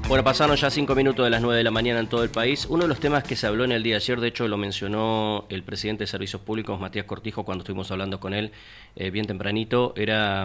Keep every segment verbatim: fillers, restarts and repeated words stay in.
Bueno, pasaron ya cinco minutos de las nueve de la mañana en todo el país. Uno de los temas que se habló en el día de ayer, de hecho lo mencionó el presidente de Servicios Públicos, Matías Cortijo, cuando estuvimos hablando con él eh, bien tempranito, era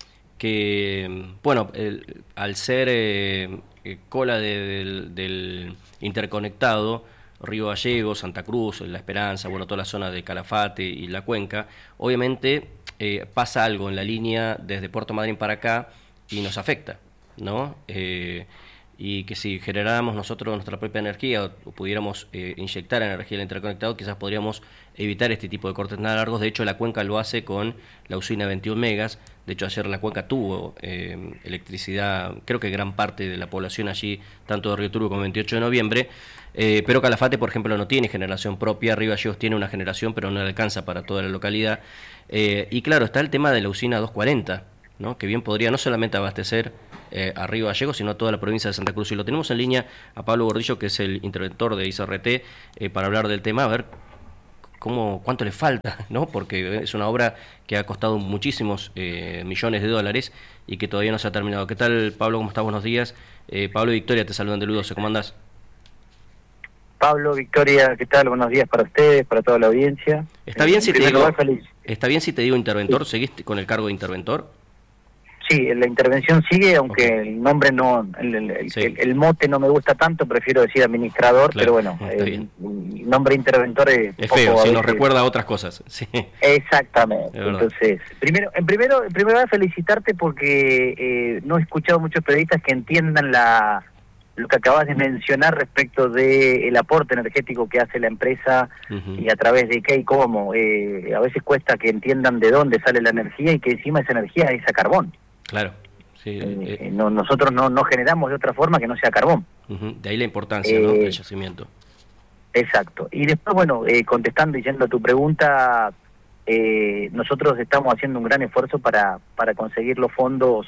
que, bueno, el, al ser eh, cola de, del, del interconectado, Río Gallegos, Santa Cruz, La Esperanza, bueno, toda la zona de Calafate y la Cuenca, obviamente eh, pasa algo en la línea desde Puerto Madryn para acá y nos afecta, ¿no? Eh, y que si generáramos nosotros nuestra propia energía o pudiéramos eh, inyectar energía al interconectado, quizás podríamos evitar este tipo de cortes tan largos. De hecho, la Cuenca lo hace con la usina veintiún megas. De hecho, ayer la Cuenca tuvo eh, electricidad, creo que gran parte de la población allí, tanto de Río Turbio como veintiocho de noviembre, eh, pero Calafate, por ejemplo, no tiene generación propia. Río Gallegos tiene una generación, pero no le alcanza para toda la localidad. Eh, y claro, está el tema de la usina doscientos cuarenta, ¿no? Que bien podría no solamente abastecer eh, a Río Gallegos, sino a toda la provincia de Santa Cruz. Y lo tenemos en línea a Pablo Gordillo, que es el interventor de I C R T, eh, para hablar del tema, a ver cómo, cuánto le falta, ¿no? Porque es una obra que ha costado muchísimos eh, millones de dólares y que todavía no se ha terminado. ¿Qué tal, Pablo? ¿Cómo estás? Buenos días. Eh, Pablo y Victoria te saludan de Ludoce. ¿Cómo andás? Pablo, Victoria, ¿qué tal? Buenos días para ustedes, para toda la audiencia. ¿Está bien, eh, si te digo, lugar, feliz. ¿Está bien si te digo interventor? Sí. ¿Seguís con el cargo de interventor? Sí, la intervención sigue, aunque Okay. el nombre no, el, el, Sí. el, el mote no me gusta tanto, prefiero decir administrador, Claro, pero bueno, está el, bien. el nombre interventor es, Es poco, feo, a si veces. nos recuerda a otras cosas. Sí. Exactamente. Es verdad. Entonces, primero, en primero, en primer lugar felicitarte porque eh, no he escuchado muchos periodistas que entiendan la lo que acabas de mencionar respecto de el aporte energético que hace la empresa Uh-huh. y a través de qué y cómo. Eh, a veces cuesta que entiendan de dónde sale la energía y que encima esa energía es a carbón. Claro. Sí, Eh, eh, no, nosotros no, no generamos de otra forma que no sea carbón. uh-huh. De ahí la importancia, Eh, ¿no? Del yacimiento. Exacto. Y después, bueno, eh, contestando y yendo a tu pregunta, eh, nosotros estamos haciendo un gran esfuerzo para, para conseguir los fondos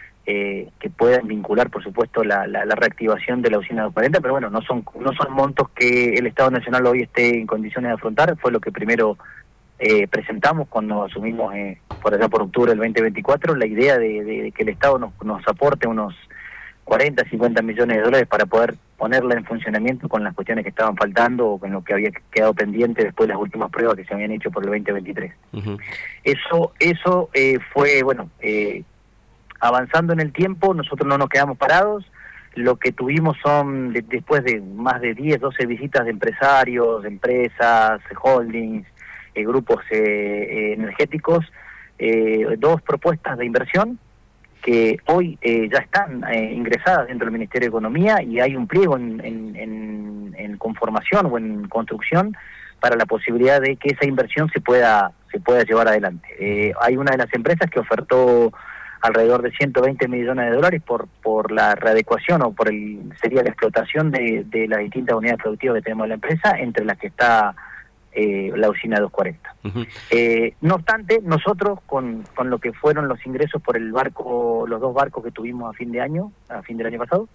eh, que puedan vincular, por supuesto, la, la, la reactivación de la usina doscientos cuarenta, pero bueno, no son, no son montos que el Estado Nacional hoy esté en condiciones de afrontar. Fue lo que primero eh, presentamos cuando asumimos eh, por allá por octubre del veinte veinticuatro, la idea de, de, de que el Estado nos, nos aporte unos cuarenta, cincuenta millones de dólares para poder ponerla en funcionamiento con las cuestiones que estaban faltando o con lo que había quedado pendiente después de las últimas pruebas que se habían hecho por el veinte veintitrés. Uh-huh. Eso eso eh, fue, bueno, eh, avanzando en el tiempo. Nosotros no nos quedamos parados. Lo que tuvimos son, de, después de más de diez, doce visitas de empresarios, de empresas, holdings, eh, grupos eh, eh, energéticos, eh, dos propuestas de inversión que hoy eh, ya están eh, ingresadas dentro del Ministerio de Economía y hay un pliego en, en, en, en conformación o en construcción para la posibilidad de que esa inversión se pueda se pueda llevar adelante. Eh, hay una de las empresas que ofertó alrededor de ciento veinte millones de dólares por por la readecuación o por el sería la explotación de, de las distintas unidades productivas que tenemos en la empresa, entre las que está Eh, la usina doscientos cuarenta. Uh-huh. Eh, no obstante, nosotros con, con lo que fueron los ingresos por el barco, los dos barcos que tuvimos a fin de año, a fin del año pasado,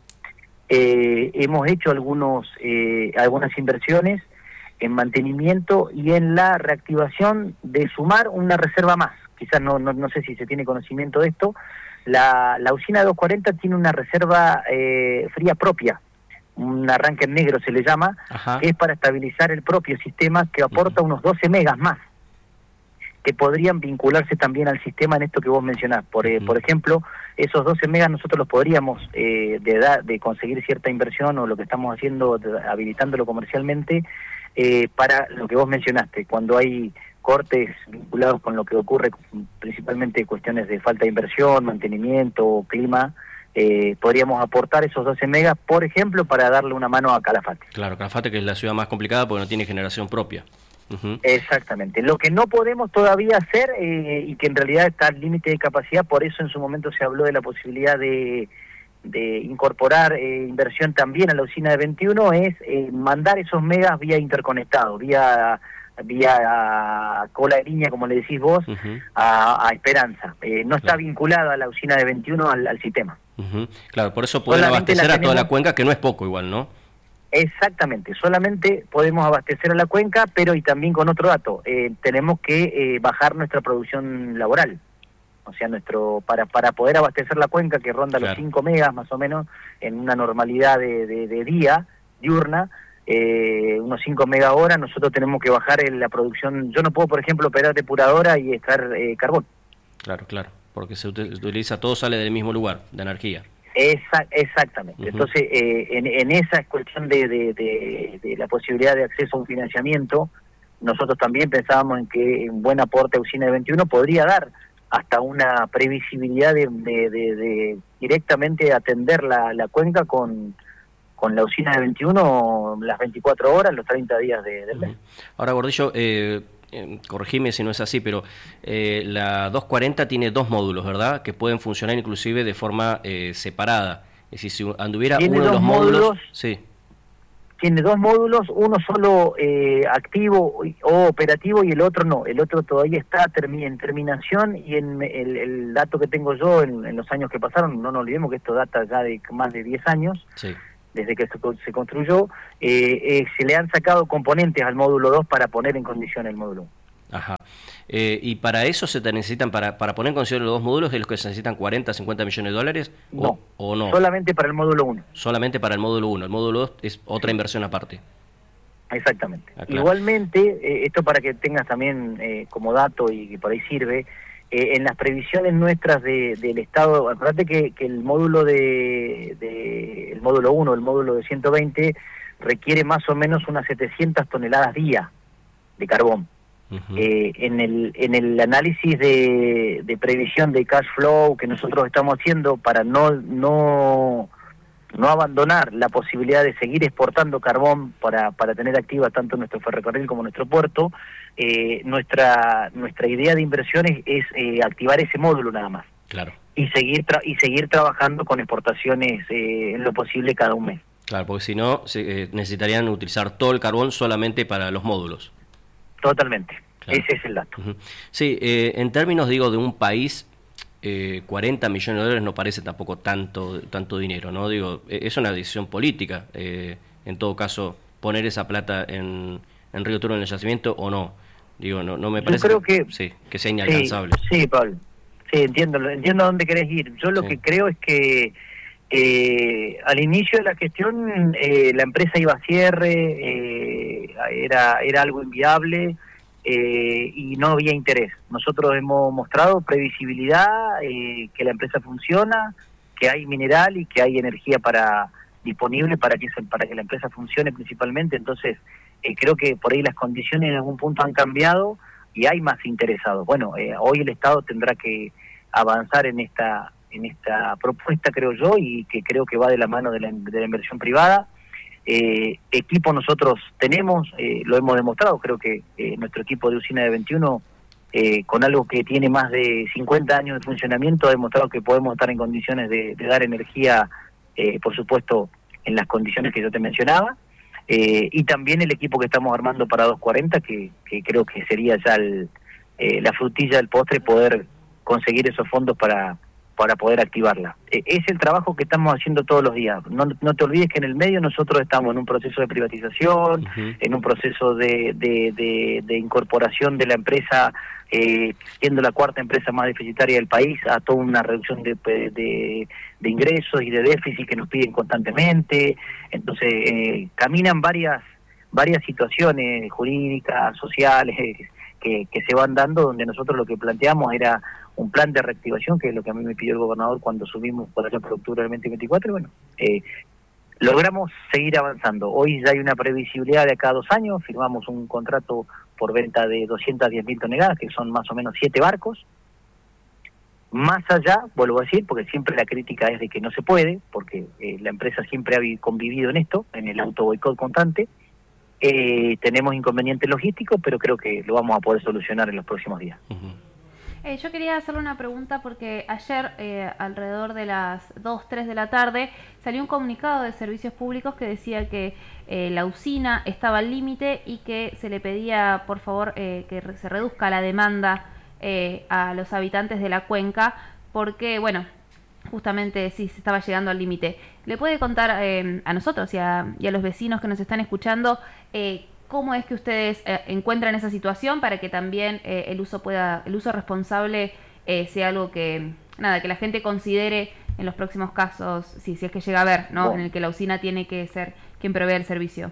eh, hemos hecho algunos eh, algunas inversiones en mantenimiento y en la reactivación de sumar una reserva más. Quizás no no, no sé si se tiene conocimiento de esto. La, la usina doscientos cuarenta tiene una reserva eh, fría propia, un arranque en negro se le llama, Ajá. que es para estabilizar el propio sistema, que aporta Uh-huh. unos doce megas más, que podrían vincularse también al sistema en esto que vos mencionás. Por, eh, Uh-huh. por ejemplo, esos doce megas nosotros los podríamos, eh, de, da, de conseguir cierta inversión o lo que estamos haciendo, de, habilitándolo comercialmente, eh, para lo que vos mencionaste, cuando hay cortes vinculados con lo que ocurre, principalmente cuestiones de falta de inversión, mantenimiento, clima. Eh, podríamos aportar esos doce megas, por ejemplo, para darle una mano a Calafate. Claro, Calafate, que es la ciudad más complicada porque no tiene generación propia. Uh-huh. Exactamente. Lo que no podemos todavía hacer, eh, y que en realidad está al límite de capacidad, por eso en su momento se habló de la posibilidad de, de incorporar eh, inversión también a la usina de veintiuno, es eh, mandar esos megas vía interconectado, vía vía cola de línea, como le decís vos, Uh-huh. a, a Esperanza. Eh, no está Claro. vinculada la usina de veintiuno al, al sistema. Uh-huh. Claro, por eso pueden Solamente abastecer la a toda la tenemos... cuenca, que no es poco igual, ¿no? Exactamente, solamente podemos abastecer a la cuenca, pero y también con otro dato, eh, tenemos que eh, bajar nuestra producción laboral. O sea, nuestro para para poder abastecer la cuenca, que ronda Claro. los cinco megas más o menos, en una normalidad de, de, de día, diurna, eh, unos cinco megas hora, nosotros tenemos que bajar en la producción. Yo no puedo, por ejemplo, operar depuradora y extraer eh, carbón. Claro, claro, porque se utiliza, todo sale del mismo lugar, de energía. Esa, exactamente. Uh-huh. Entonces, eh, en, en esa cuestión de, de, de, de la posibilidad de acceso a un financiamiento, nosotros también pensábamos en que un buen aporte a Usina de veintiuno podría dar hasta una previsibilidad de, de, de, de directamente atender la, la cuenca con, con la Usina de veintiuno las veinticuatro horas, los treinta días de, del mes. Uh-huh. Ahora, Gordillo, eh, eh, corregime si no es así, pero eh, la doscientos cuarenta tiene dos módulos, ¿verdad? Que pueden funcionar inclusive de forma eh, separada. Es decir, si anduviera tiene uno de los módulos... módulos sí. Tiene dos módulos, uno solo eh, activo o operativo y el otro no. El otro todavía está termi en terminación y en el, el dato que tengo yo en, en los años que pasaron, no nos olvidemos que esto data ya de más de diez años, sí. desde que se, se construyó, eh, eh, se le han sacado componentes al módulo dos para poner en condición el módulo uno. Ajá. Eh, ¿Y para eso se te necesitan, para, para poner en consideración los dos módulos, de los que se necesitan cuarenta, cincuenta millones de dólares? No, o, o no, solamente para el módulo uno. Solamente para el módulo uno. El módulo dos es otra inversión aparte. Exactamente. Ah, claro. Igualmente, eh, esto para que tengas también eh, como dato y que por ahí sirve, eh, en las previsiones nuestras de, del Estado, acuérdate que, que el módulo de, de el módulo uno, el módulo de ciento veinte, requiere más o menos unas setecientas toneladas día de carbón. Uh-huh. eh, en el en el análisis de, de previsión de cash flow que nosotros estamos haciendo para no no no abandonar la posibilidad de seguir exportando carbón para para tener activa tanto nuestro ferrocarril como nuestro puerto, eh, nuestra nuestra idea de inversiones es eh, activar ese módulo nada más. Claro. Y seguir tra y seguir trabajando con exportaciones eh, en lo posible cada un mes. Claro, porque si no se, eh, necesitarían utilizar todo el carbón solamente para los módulos. Totalmente, claro. Ese es el dato. Uh-huh. Sí, eh, en términos, digo, de un país, eh, cuarenta millones de dólares no parece tampoco tanto tanto dinero, ¿no? Digo, es una decisión política, eh, en todo caso, poner esa plata en, en Río Turbio en el yacimiento o no. Digo, no, no me parece Yo creo que, que, sí, que sea inalcanzable. Sí, sí, Pablo, sí, entiendo, entiendo a dónde querés ir. Yo lo sí. que creo es que eh, al inicio de la gestión eh, la empresa iba a cierre, eh, era era algo inviable eh, y no había interés. Nosotros hemos mostrado previsibilidad, eh, que la empresa funciona, que hay mineral y que hay energía para disponible para que para que la empresa funcione principalmente. Entonces eh, creo que por ahí las condiciones en algún punto han cambiado y hay más interesados. Bueno, eh, hoy el Estado tendrá que avanzar en esta en esta propuesta, creo yo, y que creo que va de la mano de la, de la inversión privada. Eh, equipo nosotros tenemos, eh, lo hemos demostrado, creo que eh, nuestro equipo de Usina de veintiuno, eh, con algo que tiene más de cincuenta años de funcionamiento, ha demostrado que podemos estar en condiciones de, de dar energía, eh, por supuesto, en las condiciones que yo te mencionaba, eh, y también el equipo que estamos armando para doscientos cuarenta, que, que creo que sería ya el, eh, la frutilla del postre, poder conseguir esos fondos para... para poder activarla. Eh, es el trabajo que estamos haciendo todos los días. No, no te olvides que en el medio nosotros estamos en un proceso de privatización, uh-huh. en un proceso de, de, de, de incorporación de la empresa, eh, siendo la cuarta empresa más deficitaria del país, a toda una reducción de, de, de ingresos y de déficit que nos piden constantemente. Entonces, eh, caminan varias, varias situaciones jurídicas, sociales, que, que se van dando, donde nosotros lo que planteamos era un plan de reactivación, que es lo que a mí me pidió el gobernador cuando subimos por allá por octubre del veinte veinticuatro, y bueno, eh, logramos seguir avanzando. Hoy ya hay una previsibilidad de acá a dos años, firmamos un contrato por venta de doscientas diez mil toneladas, que son más o menos siete barcos. Más allá, vuelvo a decir, porque siempre la crítica es de que no se puede, porque eh, la empresa siempre ha convivido en esto, en el auto boicot constante. Eh, tenemos inconvenientes logísticos, pero creo que lo vamos a poder solucionar en los próximos días. Uh-huh. Eh, yo quería hacerle una pregunta porque ayer, eh, alrededor de las dos, tres de la tarde, salió un comunicado de Servicios Públicos que decía que eh, la usina estaba al límite y que se le pedía, por favor, eh, que se reduzca la demanda eh, a los habitantes de la cuenca, porque, bueno, justamente sí, se estaba llegando al límite. ¿Le puede contar eh, a nosotros y a, y a los vecinos que nos están escuchando eh, cómo es que ustedes eh, encuentran esa situación para que también eh, el uso pueda, el uso responsable eh, sea algo que, nada, que la gente considere en los próximos casos, si, si es que llega a haber, ¿no? Bueno. En el que la usina tiene que ser quien provee el servicio.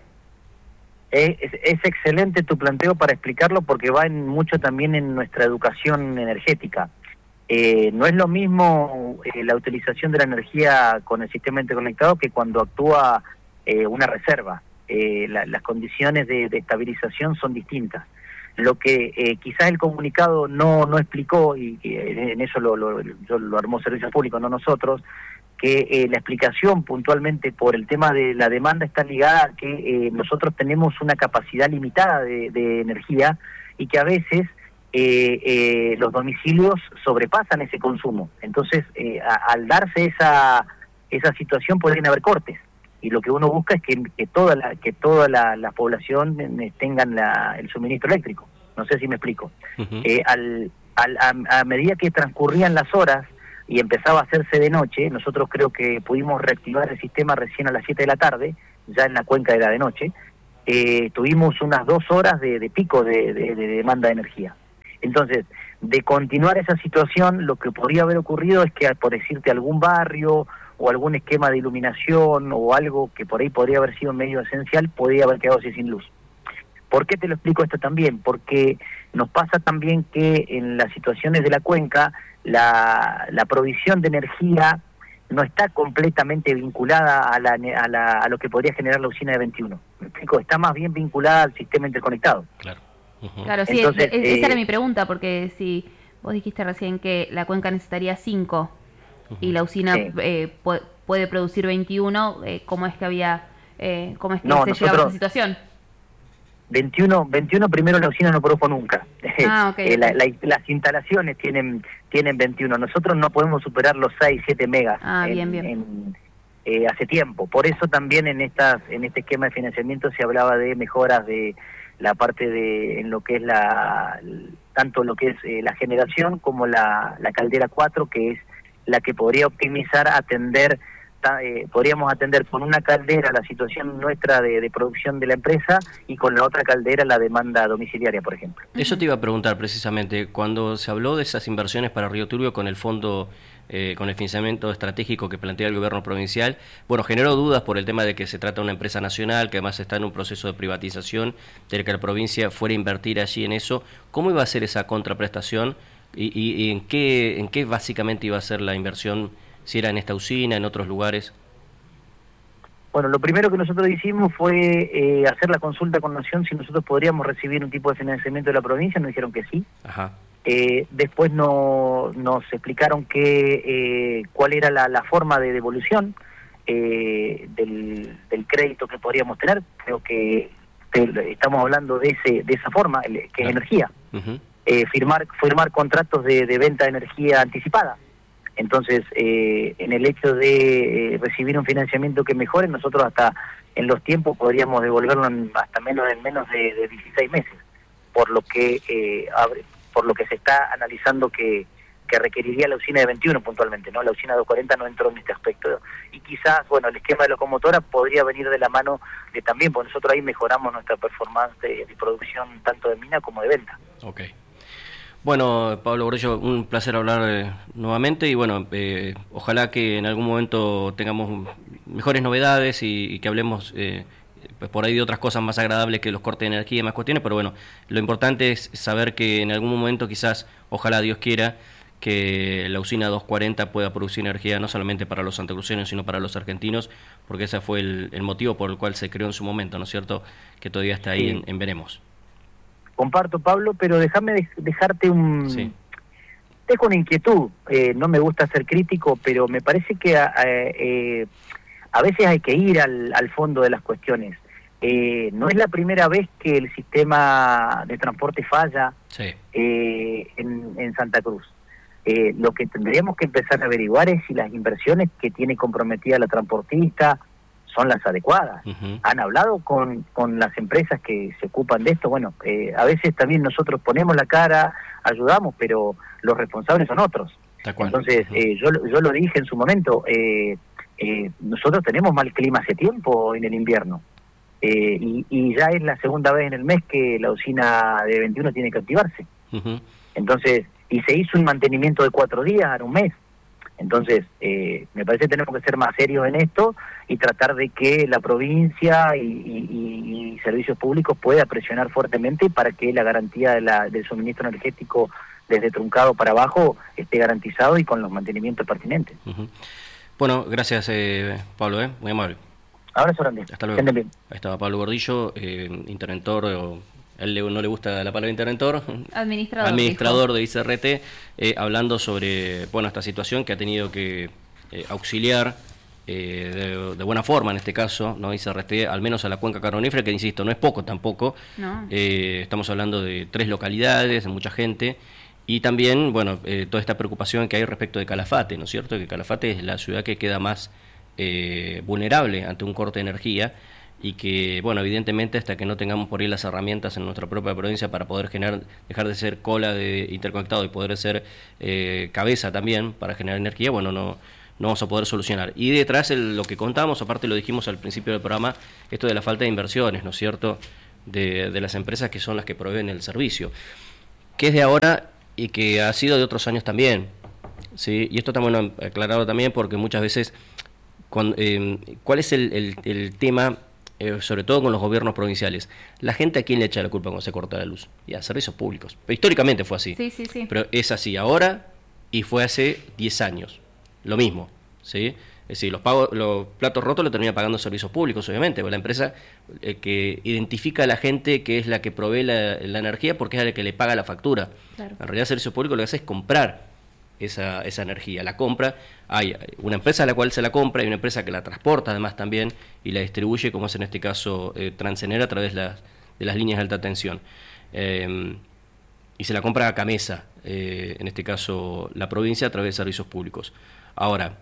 Es, es excelente tu planteo para explicarlo porque va en mucho también en nuestra educación energética. Eh, no es lo mismo eh, la utilización de la energía con el sistema interconectado que cuando actúa eh, una reserva. Eh, la, las condiciones de, de estabilización son distintas. Lo que eh, quizás el comunicado no no explicó, y que en eso lo, lo, lo, lo armó Servicios Públicos, no nosotros, que eh, la explicación puntualmente por el tema de la demanda está ligada a que eh, nosotros tenemos una capacidad limitada de, de energía y que a veces eh, eh, los domicilios sobrepasan ese consumo. Entonces, eh, a, al darse esa esa situación podrían haber cortes. Y lo que uno busca es que, que toda la que toda la, la población tengan la, el suministro eléctrico. No sé si me explico. Uh-huh. eh, al, al, a, a medida que transcurrían las horas y empezaba a hacerse de noche, nosotros creo que pudimos reactivar el sistema recién a las siete de la tarde, ya en la cuenca era de noche, eh, tuvimos unas dos horas de, de pico de, de, de demanda de energía. Entonces, de continuar esa situación, lo que podría haber ocurrido es que, por decirte, algún barrio o algún esquema de iluminación o algo que por ahí podría haber sido medio esencial, podría haber quedado así sin luz. ¿Por qué te lo explico esto también? Porque nos pasa también que en las situaciones de la cuenca, la, la provisión de energía no está completamente vinculada a, la, a, la, a lo que podría generar la usina de veintiuno. ¿Me explico? Está más bien vinculada al sistema interconectado. Claro. Uh-huh. Claro, sí, Entonces, es, esa eh, era mi pregunta, porque si vos dijiste recién que la cuenca necesitaría cinco uh-huh. y la usina sí. eh, puede, puede producir veintiuno, eh, ¿cómo es que había, eh, cómo es que no, se llegaba a esa situación? veintiuno, veintiuno primero la usina no produjo nunca. Ah, okay. eh, la, la, las instalaciones tienen tienen veintiuno. Nosotros no podemos superar los seis, siete megas ah, en, bien, bien. En, eh, hace tiempo. Por eso también en estas en este esquema de financiamiento se hablaba de mejoras de la parte de en lo que es la tanto lo que es eh, la generación como la, la caldera cuatro, que es la que podría optimizar, atender Eh, podríamos atender con una caldera la situación nuestra de, de producción de la empresa y con la otra caldera la demanda domiciliaria, por ejemplo. Eso te iba a preguntar precisamente, cuando se habló de esas inversiones para Río Turbio con el fondo, eh, con el financiamiento estratégico que plantea el gobierno provincial, bueno, generó dudas por el tema de que se trata de una empresa nacional, que además está en un proceso de privatización, de que la provincia fuera a invertir allí en eso. ¿Cómo iba a ser esa contraprestación y, y, y en qué, en qué básicamente iba a ser la inversión? Si era en esta usina, en otros lugares. Bueno, lo primero que nosotros hicimos fue eh, hacer la consulta con Nación si nosotros podríamos recibir un tipo de financiamiento de la provincia, nos dijeron que sí. Ajá. Eh, después no, nos explicaron que eh, cuál era la, la forma de devolución eh, del, del crédito que podríamos tener. Creo que te, estamos hablando de ese de esa forma, que es claro. Energía. Uh-huh. eh, firmar firmar contratos de, de venta de energía anticipada. Entonces, eh, en el hecho de eh, recibir un financiamiento que mejore, nosotros hasta en los tiempos podríamos devolverlo en, hasta menos en menos de, de dieciséis meses, por lo que eh, abre, por lo que se está analizando que, que requeriría la usina de veintiuno puntualmente, ¿no? La usina de doscientos cuarenta no entró en este aspecto. Y quizás, bueno, el esquema de locomotora podría venir de la mano de también, porque nosotros ahí mejoramos nuestra performance de, de producción tanto de mina como de venta. Okay. Bueno, Pablo Borrello, un placer hablar eh, nuevamente y bueno, eh, ojalá que en algún momento tengamos mejores novedades y, y que hablemos eh, pues por ahí de otras cosas más agradables que los cortes de energía y más cuestiones, pero bueno, lo importante es saber que en algún momento quizás, ojalá Dios quiera, que la usina doscientos cuarenta pueda producir energía no solamente para los santacruceños, sino para los argentinos, porque ese fue el, el motivo por el cual se creó en su momento, ¿no es cierto?, que todavía está ahí sí. en, en veremos. Comparto, Pablo, pero déjame de, dejarte un... Sí. Dejo una inquietud. Eh, no me gusta ser crítico, pero me parece que a, eh, a veces hay que ir al, al fondo de las cuestiones. Eh, no es la primera vez que el sistema de transporte falla sí. eh, en, en Santa Cruz. Eh, lo que tendríamos que empezar a averiguar es si las inversiones que tiene comprometida la transportista son las adecuadas. Uh-huh. Han hablado con, con las empresas que se ocupan de esto. Bueno, eh, a veces también nosotros ponemos la cara, ayudamos, pero los responsables son otros. Entonces, uh-huh. eh, yo, yo lo dije en su momento, eh, eh, nosotros tenemos mal clima hace tiempo en el invierno. Eh, y, y ya es la segunda vez en el mes que la usina de veintiuno tiene que activarse. Uh-huh. Entonces, y se hizo un mantenimiento de cuatro días, a un mes. Entonces, eh, me parece que tenemos que ser más serios en esto y tratar de que la provincia y, y, y servicios públicos pueda presionar fuertemente para que la garantía de la, del suministro energético desde Truncado para abajo esté garantizado y con los mantenimientos pertinentes. Uh-huh. Bueno, gracias eh, Pablo, eh, muy amable. Ahora es grande. Hasta luego. Ahí estaba Pablo Gordillo, eh, interventor, o, a él no le gusta la palabra interventor, administrador, administrador de I C R T, eh, hablando sobre bueno esta situación que ha tenido que eh, auxiliar eh, de, de buena forma, en este caso, no I C R T, al menos a la cuenca carbonífera, que insisto, no es poco tampoco. No. Eh, estamos hablando de tres localidades, de mucha gente. Y también, bueno, eh, toda esta preocupación que hay respecto de Calafate, ¿no es cierto? Que Calafate es la ciudad que queda más eh, vulnerable ante un corte de energía y que, bueno, evidentemente hasta que no tengamos por ahí las herramientas en nuestra propia provincia para poder generar, dejar de ser cola de interconectado y poder ser eh, cabeza también para generar energía, bueno, no, no vamos a poder solucionar. Y detrás el, lo que contábamos, aparte lo dijimos al principio del programa, esto de la falta de inversiones, ¿no es cierto?, de, de las empresas que son las que proveen el servicio, que es de ahora y que ha sido de otros años también, ¿sí? Y esto está bueno aclarado también porque muchas veces, cuando, eh, ¿cuál es el, el, el tema, eh, sobre todo con los gobiernos provinciales? La gente, ¿a quién le echa la culpa cuando se corta la luz? Y a servicios públicos. Pero históricamente fue así. Sí, sí, sí. Pero es así ahora y fue hace diez años. Lo mismo, ¿sí? Es decir, los pagos, los platos rotos lo termina pagando servicios públicos, obviamente, porque la empresa eh, que identifica a la gente que es la que provee la, la energía porque es la que le paga la factura. Claro. En realidad, servicios públicos lo que hace es comprar esa, esa energía. La compra, hay una empresa a la cual se la compra y una empresa que la transporta además también y la distribuye, como es en este caso eh, Transener, a través de las, de las líneas de alta tensión. Eh, y se la compra a Camesa, eh, en este caso la provincia, a través de servicios públicos. Ahora,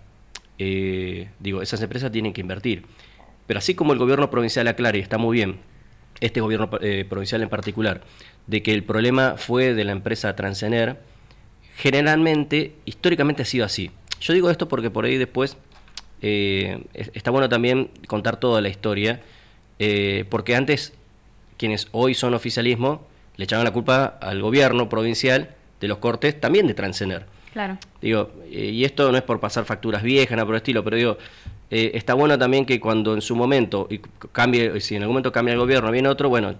Eh, digo, esas empresas tienen que invertir, pero así como el gobierno provincial aclara, y está muy bien, este gobierno eh, provincial en particular, de que el problema fue de la empresa Transener, generalmente, históricamente ha sido así. Yo digo esto porque por ahí después eh, está bueno también contar toda la historia, eh, porque antes quienes hoy son oficialismo le echaban la culpa al gobierno provincial de los cortes también de Transener. Claro. Digo, eh, y esto no es por pasar facturas viejas, nada por el estilo, pero digo, eh, está bueno también que cuando en su momento, y cambie, si en algún momento cambia el gobierno, viene otro, bueno,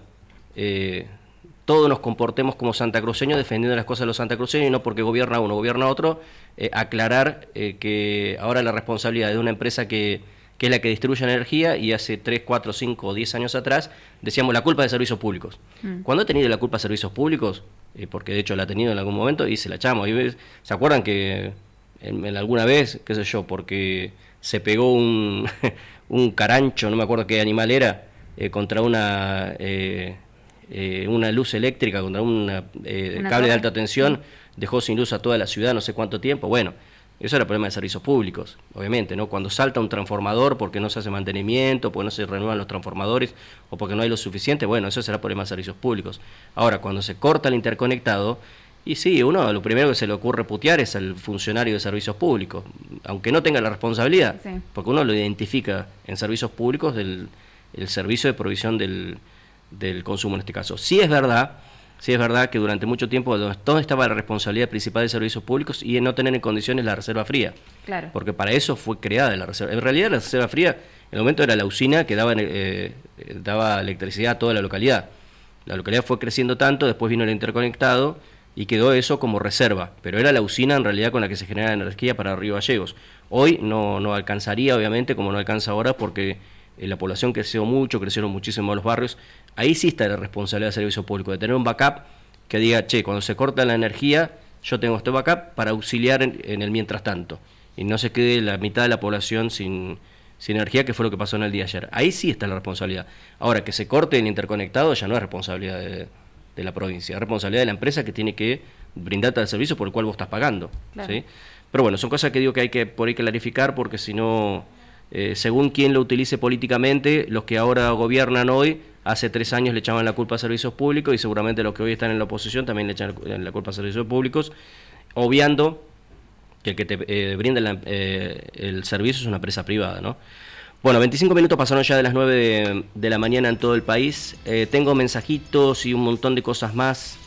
eh, todos nos comportemos como santacruceños defendiendo las cosas de los santacruceños y no porque gobierna uno, gobierna otro, eh, aclarar eh, que ahora la responsabilidad de una empresa que, que es la que distribuye energía y hace tres, cuatro, cinco o diez años atrás decíamos la culpa de servicios públicos. Mm. Cuando ha tenido la culpa de servicios públicos, eh, porque de hecho la ha tenido en algún momento y se la echamos. Y, ¿se acuerdan que en, en alguna vez, qué sé yo, porque se pegó un, un carancho, no me acuerdo qué animal era, eh, contra una... Eh, Eh, una luz eléctrica contra una, eh, una cable torre de alta tensión, dejó sin luz a toda la ciudad no sé cuánto tiempo? Bueno, eso era el problema de servicios públicos, obviamente, ¿no? Cuando salta un transformador porque no se hace mantenimiento, porque no se renuevan los transformadores o porque no hay lo suficiente, bueno, eso será el problema de servicios públicos. Ahora, cuando se corta el interconectado, y sí, uno lo primero que se le ocurre putear es al funcionario de servicios públicos, aunque no tenga la responsabilidad, sí. Porque uno lo identifica en servicios públicos del el servicio de provisión del del consumo en este caso. Sí es verdad, sí es verdad que durante mucho tiempo todo estaba la responsabilidad principal de servicios públicos y en no tener en condiciones la reserva fría. Claro. Porque para eso fue creada la reserva. En realidad la reserva fría, en el momento era la usina que daba, eh, daba electricidad a toda la localidad. La localidad fue creciendo tanto, después vino el interconectado y quedó eso como reserva, pero era la usina en realidad con la que se genera energía para Río Gallegos. Hoy no, no alcanzaría, obviamente, como no alcanza ahora, porque eh, la población creció mucho, crecieron muchísimo los barrios. Ahí sí está la responsabilidad del servicio público, de tener un backup que diga, che, cuando se corta la energía, yo tengo este backup para auxiliar en, en el mientras tanto, y no se quede la mitad de la población sin, sin energía, que fue lo que pasó en el día de ayer. Ahí sí está la responsabilidad. Ahora, que se corte el interconectado ya no es responsabilidad de, de la provincia, es responsabilidad de la empresa que tiene que brindarte el servicio por el cual vos estás pagando. Claro. ¿Sí? Pero bueno, son cosas que digo que hay que por ahí clarificar, porque si no, eh, según quien lo utilice políticamente, los que ahora gobiernan hoy, hace tres años le echaban la culpa a servicios públicos y seguramente los que hoy están en la oposición también le echan la culpa a servicios públicos, obviando que el que te eh, brinda la, eh, el servicio es una empresa privada, ¿no? Bueno, veinticinco minutos pasaron ya de las nueve de, de la mañana en todo el país. Eh, tengo mensajitos y un montón de cosas más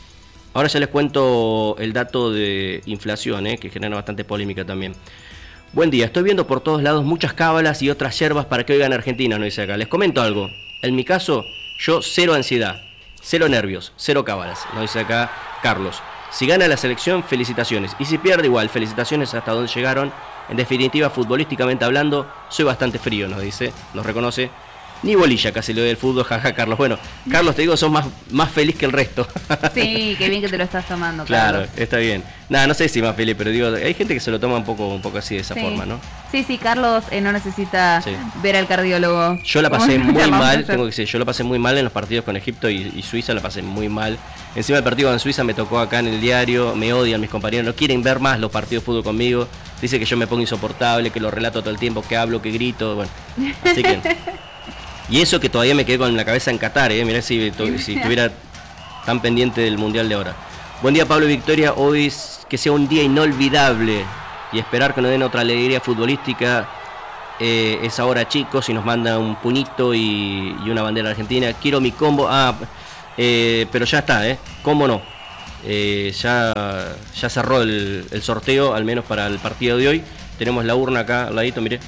Ahora ya les cuento el dato de inflación, ¿eh? que genera bastante polémica también. Buen día, estoy viendo por todos lados muchas cábalas y otras yerbas para que oigan Argentina, nos dice acá. Les comento algo, en mi caso, yo cero ansiedad, cero nervios, cero cábalas, nos dice acá Carlos. Si gana la selección, felicitaciones. Y si pierde, igual, felicitaciones hasta donde llegaron. En definitiva, futbolísticamente hablando, soy bastante frío, nos dice, nos reconoce. Ni bolilla casi le doy el fútbol, jaja, Carlos. Bueno, Carlos, te digo, sos más, más feliz que el resto. Sí, qué bien que te lo estás tomando, Claro, Carlos. está bien. Nada, no sé si más feliz, pero digo, hay gente que se lo toma un poco, un poco así de esa Sí. forma, ¿no? Sí, sí, Carlos eh, no necesita Sí. ver al cardiólogo. Yo la pasé Como muy llamamos mal, ayer. tengo que decir, yo la pasé muy mal en los partidos con Egipto y, y Suiza, la pasé muy mal. Encima el partido con Suiza me tocó acá en el diario, me odian mis compañeros, no quieren ver más los partidos de fútbol conmigo. Dice que yo me pongo insoportable, que lo relato todo el tiempo, que hablo, que grito, bueno. Así que... Y eso que todavía me quedé con la cabeza en Qatar, ¿eh? Mirá si, si estuviera tan pendiente del Mundial de ahora. Buen día, Pablo y Victoria. Hoy es, que sea un día inolvidable y esperar que nos den otra alegría futbolística. Eh, es ahora, chicos, y nos manda un puñito y, y una bandera argentina. Quiero mi combo. Ah, eh, pero ya está, ¿eh? ¿Cómo no? Eh, ya, ya cerró el, el sorteo, al menos para el partido de hoy. Tenemos la urna acá al ladito, mire.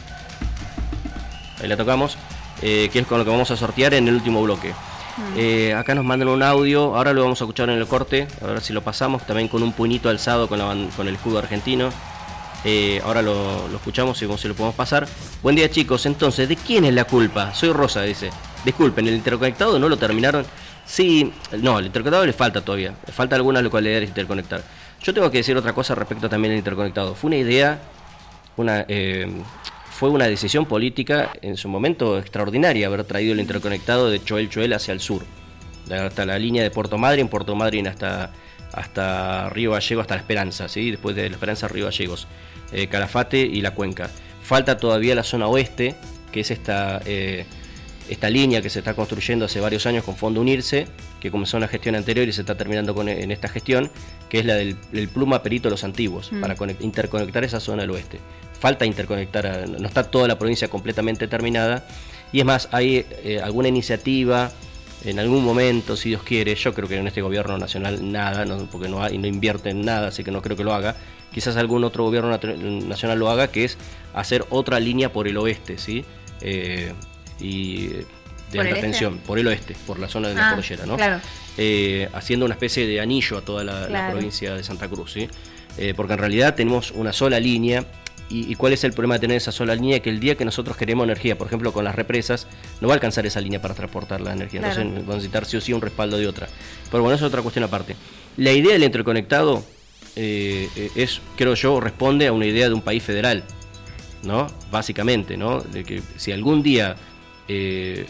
Ahí la tocamos. Eh, que es con lo que vamos a sortear en el último bloque. Mm. Eh, acá nos mandan un audio, ahora lo vamos a escuchar en el corte, a ver si lo pasamos, también con un puñito alzado con, la, con el escudo argentino. Eh, ahora lo, lo escuchamos y vamos, si lo podemos pasar. Buen día, chicos, entonces, ¿de quién es la culpa? Soy Rosa, dice. Disculpen, ¿el interconectado no lo terminaron? Sí, no, el interconectado le falta todavía, le falta algunas localidades interconectar. Yo tengo que decir otra cosa respecto también al interconectado. Fue una idea, una... Eh, Fue una decisión política en su momento extraordinaria haber traído el interconectado de Choel Choel hacia el sur, hasta la línea de Puerto Madryn, Puerto Madryn hasta, hasta Río Gallegos, hasta La Esperanza, ¿sí? Después de La Esperanza, Río Gallegos, eh, Calafate y La Cuenca. Falta todavía la zona oeste, que es esta, eh, esta línea que se está construyendo hace varios años con Fondo Unirse, que comenzó en la gestión anterior y se está terminando con, en esta gestión, que es la del, del Pluma Perito Los Antiguos, mm. para conect, interconectar esa zona del oeste. Falta interconectar, a, no está toda la provincia completamente terminada, y es más, hay eh, alguna iniciativa en algún momento, si Dios quiere. Yo creo que en este gobierno nacional nada, no, porque no, hay, no invierte en nada, así que no creo que lo haga. Quizás algún otro gobierno nacional lo haga, que es hacer otra línea por el oeste, ¿sí? Eh, y de alta tensión, por el oeste, por la zona de la ah, cordillera, ¿no? Claro. Eh, haciendo una especie de anillo a toda la, claro. la provincia de Santa Cruz, ¿sí? Eh, porque en realidad tenemos una sola línea. ¿Y, ¿Y cuál es el problema de tener esa sola línea? Que el día que nosotros queremos energía, por ejemplo con las represas, no va a alcanzar esa línea para transportar la energía. Claro. Entonces vamos a necesitar sí o sí un respaldo de otra. Pero bueno, eso es otra cuestión aparte. La idea del interconectado eh, es, creo yo, responde a una idea de un país federal, ¿no? Básicamente, ¿no? De que si algún día eh,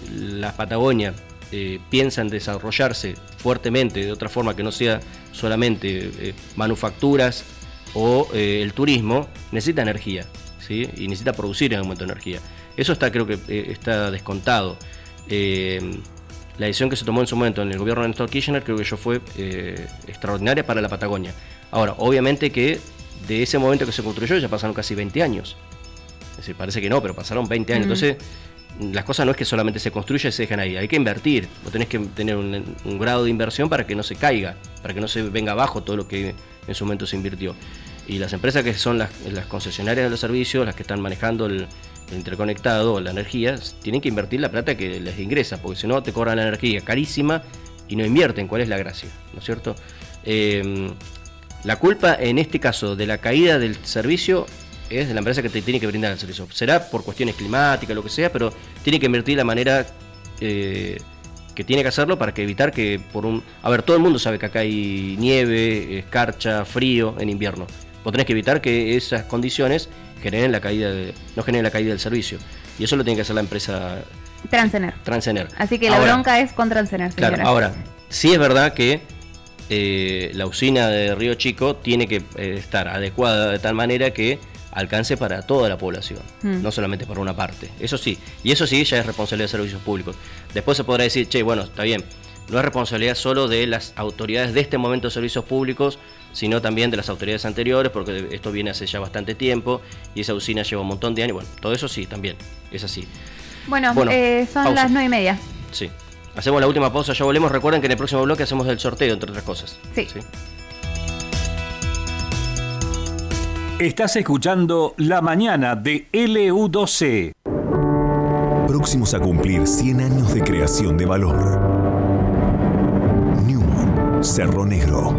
la Patagonia eh, piensa en desarrollarse fuertemente de otra forma que no sea solamente eh, manufacturas o eh, el turismo, necesita energía, ¿sí? Y necesita producir en un momento energía. Eso está, creo que eh, está descontado. Eh, la decisión que se tomó en su momento en el gobierno de Néstor Kirchner creo que yo fue eh, extraordinaria para la Patagonia. Ahora, obviamente que de ese momento que se construyó ya pasaron casi veinte años. Es decir, parece que no, pero pasaron veinte años. Uh-huh. Entonces, las cosas no es que solamente se construye y se dejan ahí, hay que invertir. Vos tenés que tener un, un grado de inversión para que no se caiga, para que no se venga abajo todo lo que en su momento se invirtió. Y las empresas que son las, las concesionarias de los servicios, las que están manejando el, el interconectado, la energía, tienen que invertir la plata que les ingresa, porque si no te cobran la energía carísima y no invierten. ¿Cuál es la gracia? ¿No es cierto? Eh, la culpa en este caso de la caída del servicio es de la empresa que te tiene que brindar el servicio. Será por cuestiones climáticas, lo que sea, pero tiene que invertir la manera eh, que tiene que hacerlo para que evitar que por un... A ver, todo el mundo sabe que acá hay nieve, escarcha, frío en invierno. Vos tenés que evitar que esas condiciones generen la caída de, no generen la caída del servicio. Y eso lo tiene que hacer la empresa Transener. Transener. Así que la ahora, bronca es con Transener, señora. Claro, ahora, sí es verdad que eh, la usina de Río Chico tiene que eh, estar adecuada de tal manera que alcance para toda la población, mm. no solamente para una parte. Eso sí, y eso sí ya es responsabilidad de servicios públicos. Después se podrá decir, che, bueno, está bien, no es responsabilidad solo de las autoridades de este momento de servicios públicos, sino también de las autoridades anteriores, porque esto viene hace ya bastante tiempo y esa usina lleva un montón de años. Bueno, todo eso sí, también, es así. Bueno, bueno eh, son pausa. Las nueve y media. Sí. Hacemos la última pausa, ya volvemos. Recuerden que en el próximo bloque hacemos el sorteo, entre otras cosas. Sí. ¿Sí? Estás escuchando La Mañana de L U doce. Próximos a cumplir cien años de creación de valor. Newman, Cerro Negro.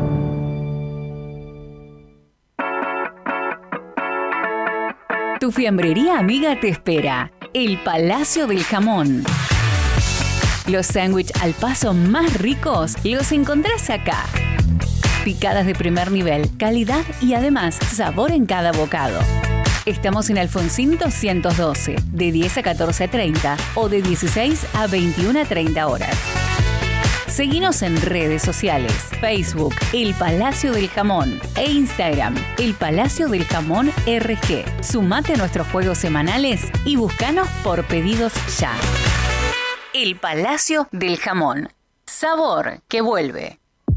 Tu fiambrería amiga te espera. El Palacio del Jamón. Los sándwiches al paso más ricos los encontrás acá. Picadas de primer nivel, calidad y además sabor en cada bocado. Estamos en Alfonsín doscientos doce, de diez a catorce treinta o de dieciséis a veintiuna treinta horas. Seguinos en redes sociales, Facebook, El Palacio del Jamón e Instagram, El Palacio del Jamón R G. Sumate a nuestros juegos semanales y búscanos por pedidos ya. El Palacio del Jamón. Sabor que vuelve.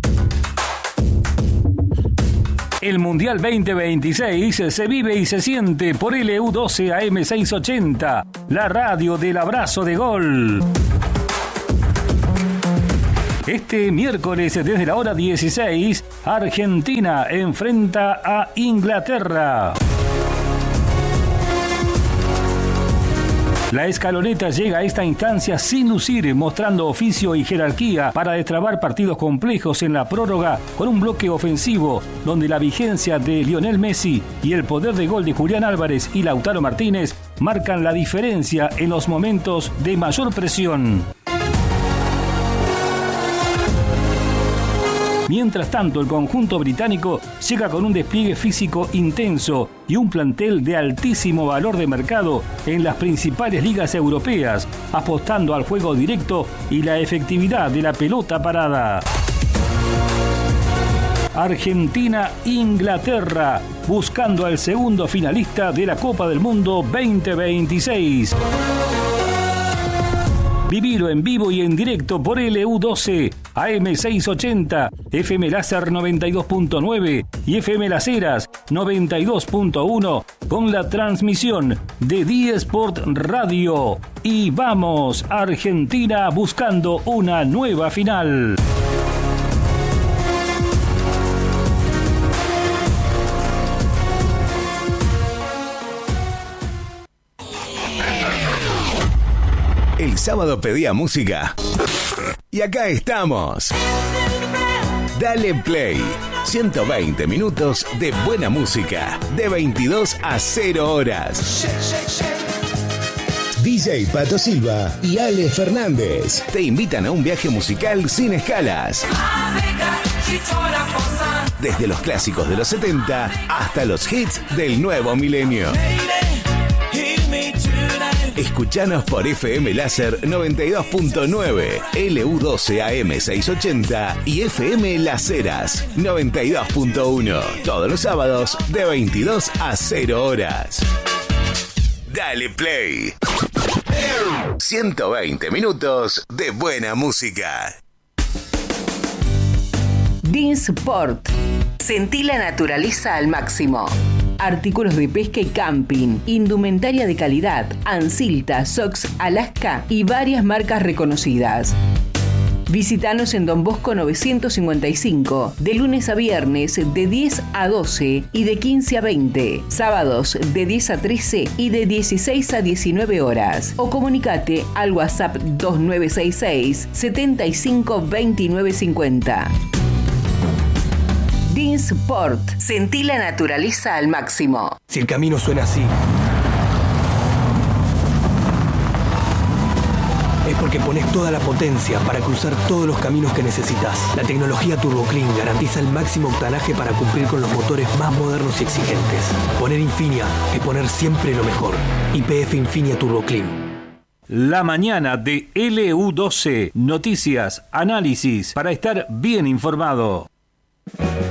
El Mundial veinte veintiséis se vive y se siente por L U doce A M seiscientos ochenta, la radio del abrazo de gol. Este miércoles desde la hora dieciséis, Argentina enfrenta a Inglaterra. La escaloneta llega a esta instancia sin lucir, mostrando oficio y jerarquía para destrabar partidos complejos en la prórroga con un bloque ofensivo donde la vigencia de Lionel Messi y el poder de gol de Julián Álvarez y Lautaro Martínez marcan la diferencia en los momentos de mayor presión. Mientras tanto, el conjunto británico llega con un despliegue físico intenso y un plantel de altísimo valor de mercado en las principales ligas europeas, apostando al juego directo y la efectividad de la pelota parada. Argentina-Inglaterra, buscando al segundo finalista de la Copa del Mundo veinte veintiséis. Vivilo en vivo y en directo por L U doce, A M seiscientos ochenta, F M Láser noventa y dos punto nueve y F M Las Heras noventa y dos punto uno con la transmisión de D Sport Radio. Y vamos, Argentina buscando una nueva final. El sábado pedía música. Y acá estamos. Dale Play. ciento veinte minutos de buena música. De veintidós a cero horas. D J Pato Silva y Ale Fernández te invitan a un viaje musical sin escalas. Desde los clásicos de los setenta hasta los hits del nuevo milenio. Escuchanos por F M Láser noventa y dos punto nueve, L U doce A M seiscientos ochenta y F M Las Heras noventa y dos punto uno. Todos los sábados de veintidós a cero horas. Dale Play. ciento veinte minutos de buena música. Dinsport. Sentí la naturaleza al máximo. Artículos de pesca y camping, indumentaria de calidad, Ansilta, Sox, Alaska y varias marcas reconocidas. Visítanos en Don Bosco novecientos cincuenta y cinco, de lunes a viernes de diez a doce y de quince a veinte, sábados de diez a trece y de dieciséis a diecinueve horas. O comunicate al WhatsApp dos nueve seis seis, setenta y cinco veintinueve cincuenta. Dinsport. Sentí la naturaleza al máximo. Si el camino suena así, es porque pones toda la potencia para cruzar todos los caminos que necesitas. La tecnología Turbo Clean garantiza el máximo octanaje para cumplir con los motores más modernos y exigentes. Poner Infinia es poner siempre lo mejor. Y P F Infinia Turbo Clean. La mañana de L U doce. Noticias, análisis para estar bien informado.